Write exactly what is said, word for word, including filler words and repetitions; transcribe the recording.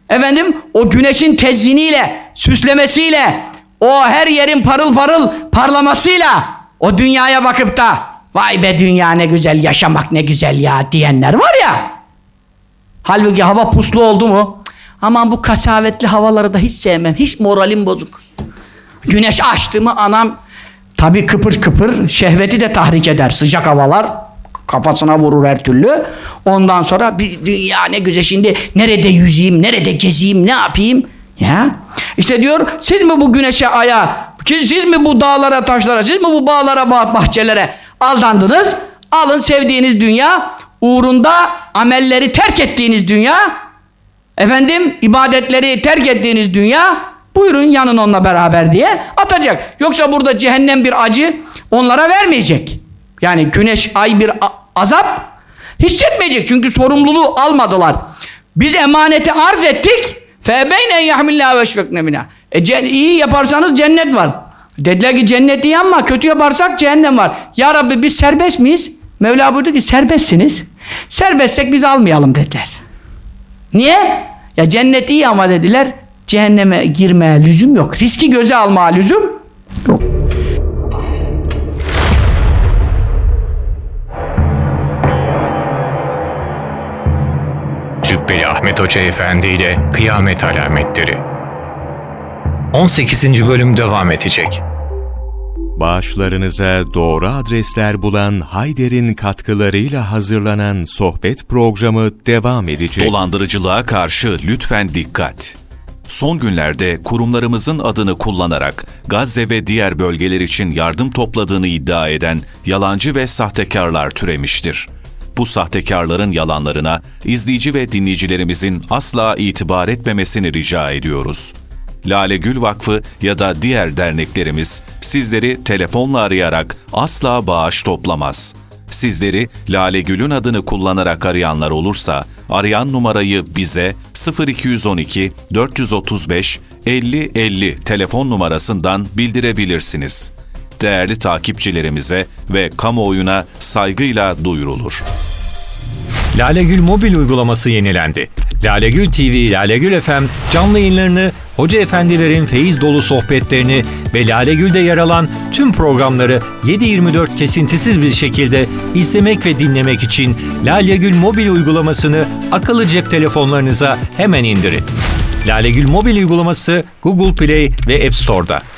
efendim o güneşin tezyiniyle, süslemesiyle, o her yerin parıl parıl parlamasıyla o dünyaya bakıp da vay be dünya ne güzel, yaşamak ne güzel ya diyenler var ya. Halbuki hava puslu oldu mu? Aman bu kasavetli havaları da hiç sevmem. Hiç moralim bozuk. Güneş açtı mı anam tabii kıpır kıpır şehveti de tahrik eder. Sıcak havalar kafasına vurur her türlü. Ondan sonra bir dünya ne güzel, şimdi nerede yüzeyim, nerede gezeyim, ne yapayım? Ya işte diyor, siz mi bu güneşe, aya, siz mi bu dağlara, taşlara, siz mi bu bağlara, bahçelere aldandınız? Alın sevdiğiniz dünya, uğrunda amelleri terk ettiğiniz dünya, efendim ibadetleri terk ettiğiniz dünya, buyurun yanın onunla beraber diye atacak. Yoksa burada cehennem bir acı onlara vermeyecek. Yani güneş, ay bir azap hissetmeyecek. Çünkü sorumluluğu almadılar. Biz emaneti arz ettik. فَاَبَيْنَ يَحْمِلَّهَا وَشْفَقْنَ مِنَا e, iyi yaparsanız cennet var. Dediler ki cennet iyi ama kötü yaparsak cehennem var. Ya Rabbi biz serbest miyiz? Mevla buyurdu ki serbestsiniz. Serbestsek biz almayalım dediler. Niye? Ya cennet iyi ama dediler, cehenneme girmeye lüzum yok. Riski göze almaya lüzum yok. Cübbeli Ahmet Hoca Efendi ile Kıyamet Alametleri on sekizinci bölüm devam edecek. Bağışlarınıza doğru adresler bulan Hayder'in katkılarıyla hazırlanan sohbet programı devam edecek. Dolandırıcılığa karşı lütfen dikkat. Son günlerde kurumlarımızın adını kullanarak Gazze ve diğer bölgeler için yardım topladığını iddia eden yalancı ve sahtekarlar türemiştir. Bu sahtekarların yalanlarına izleyici ve dinleyicilerimizin asla itibar etmemesini rica ediyoruz. Lale Gül Vakfı ya da diğer derneklerimiz sizleri telefonla arayarak asla bağış toplamaz. Sizleri Lale Gül'ün adını kullanarak arayanlar olursa arayan numarayı bize sıfır iki on iki dört otuz beş elli elli telefon numarasından bildirebilirsiniz. Değerli takipçilerimize ve kamuoyuna saygıyla duyurulur. Lale Gül mobil uygulaması yenilendi. Lale Gül T V, Lale Gül F M canlı yayınlarını, hoca efendilerin feyiz dolu sohbetlerini ve Lale Gül'de yer alan tüm programları yedi yirmi dört kesintisiz bir şekilde izlemek ve dinlemek için Lale Gül mobil uygulamasını akıllı cep telefonlarınıza hemen indirin. Lale Gül mobil uygulaması Google Play ve App Store'da.